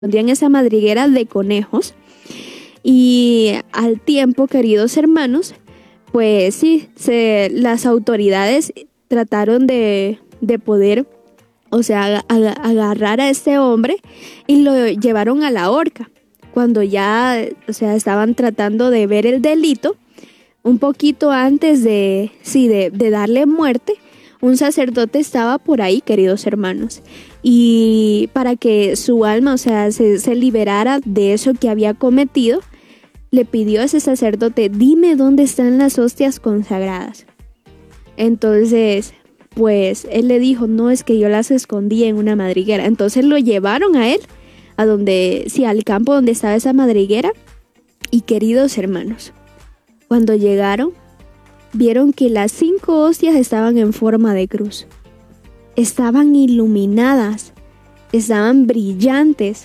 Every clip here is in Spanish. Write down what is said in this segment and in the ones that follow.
escondían esa madriguera de conejos. Y al tiempo, queridos hermanos, pues sí, las autoridades trataron de poder, o sea, agarrar a este hombre y lo llevaron a la horca. Cuando ya, o sea, estaban tratando de ver el delito, un poquito antes de darle muerte, un sacerdote estaba por ahí, queridos hermanos, y para que su alma, o sea, se liberara de eso que había cometido, le pidió a ese sacerdote: dime dónde están las hostias consagradas. Entonces, pues él le dijo: no, es que yo las escondí en una madriguera. Entonces lo llevaron a él, al campo donde estaba esa madriguera. Y queridos hermanos, cuando llegaron, vieron que las 5 hostias estaban en forma de cruz. Estaban iluminadas, estaban brillantes.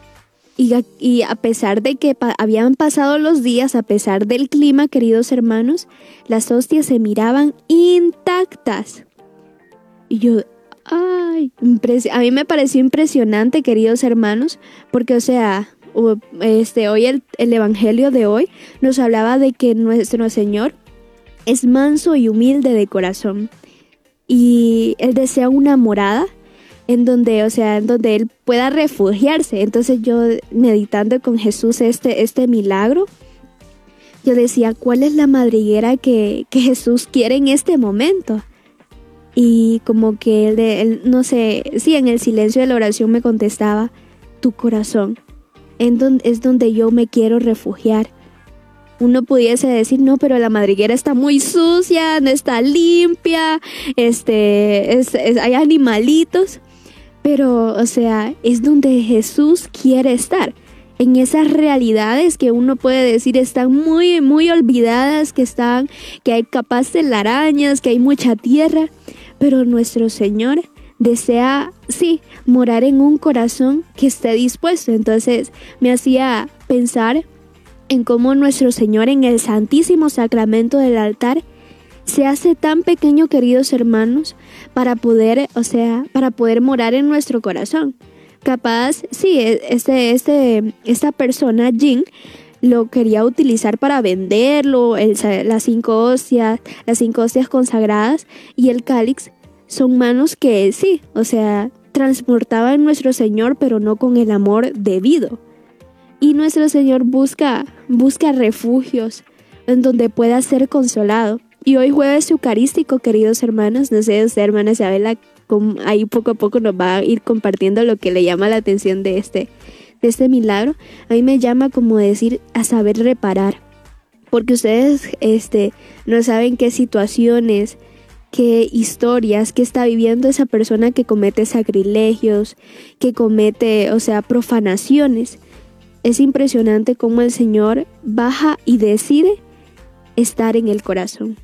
Y a pesar de que habían pasado los días, a pesar del clima, queridos hermanos, las hostias se miraban intactas. Y yo, a mí me pareció impresionante, queridos hermanos, porque, o sea, hoy el evangelio de hoy nos hablaba de que nuestro Señor es manso y humilde de corazón. Y Él desea una morada en donde Él pueda refugiarse. Entonces yo, meditando con Jesús este milagro, yo decía: ¿cuál es la madriguera que Jesús quiere en este momento? Y como que él, no sé, sí, en el silencio de la oración me contestaba: tu corazón, es donde yo me quiero refugiar. Uno pudiese decir: no, pero la madriguera está muy sucia, no está limpia, hay animalitos. Pero, o sea, es donde Jesús quiere estar. En esas realidades que uno puede decir están muy, muy olvidadas, que hay capaz de arañas, que hay mucha tierra. Pero nuestro Señor desea, sí, morar en un corazón que esté dispuesto. Entonces me hacía pensar en cómo nuestro Señor en el Santísimo Sacramento del altar se hace tan pequeño, queridos hermanos, para poder morar en nuestro corazón. Capaz, sí, esta persona, Jin, lo quería utilizar para venderlo, las 5 hostias consagradas y el cáliz son manos que sí, o sea, transportaban nuestro Señor, pero no con el amor debido. Y nuestro Señor busca refugios en donde pueda ser consolado. Y hoy jueves eucarístico, queridos hermanos, no sé, usted, hermana Isabela, ahí poco a poco nos va a ir compartiendo lo que le llama la atención de este milagro. A mí me llama como decir a saber reparar, porque ustedes no saben qué situaciones, qué historias que está viviendo esa persona que comete sacrilegios, que comete, o sea, profanaciones. Es impresionante cómo el Señor baja y decide estar en el corazón.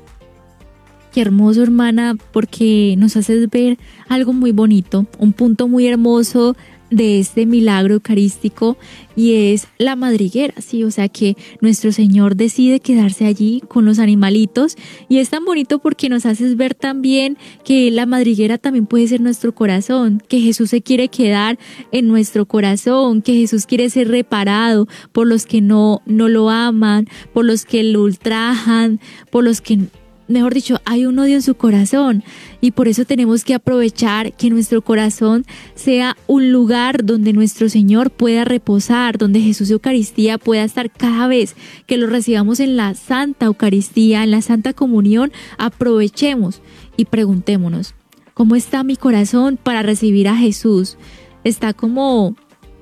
Qué hermoso, hermana, porque nos haces ver algo muy bonito, un punto muy hermoso de este milagro eucarístico, y es la madriguera, sí, o sea que nuestro Señor decide quedarse allí con los animalitos, y es tan bonito porque nos haces ver también que la madriguera también puede ser nuestro corazón, que Jesús se quiere quedar en nuestro corazón, que Jesús quiere ser reparado por los que no lo aman, por los que lo ultrajan, por los que, mejor dicho, hay un odio en su corazón, y por eso tenemos que aprovechar que nuestro corazón sea un lugar donde nuestro Señor pueda reposar, donde Jesús Eucaristía pueda estar cada vez que lo recibamos en la Santa Eucaristía, en la Santa Comunión. Aprovechemos y preguntémonos: ¿cómo está mi corazón para recibir a Jesús? Está como,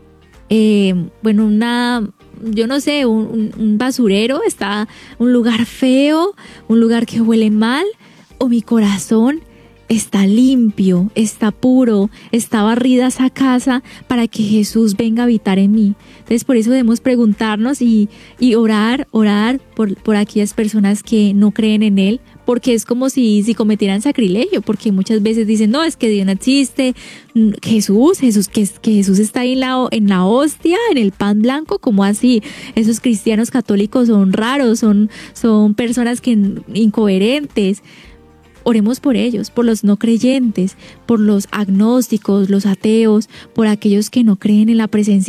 yo no sé, un basurero, está un lugar feo, un lugar que huele mal, o mi corazón está limpio, está puro, está barrida esa casa para que Jesús venga a habitar en mí. Entonces por eso debemos preguntarnos y orar por aquellas personas que no creen en Él, porque es como si cometieran sacrilegio, porque muchas veces dicen: no, es que Dios no existe, Jesús está ahí en la hostia, en el pan blanco. ¿Cómo así? Esos cristianos católicos son raros, son personas incoherentes. oremos por ellos, por los no creyentes, por los agnósticos, los ateos, por aquellos que no creen en la presencia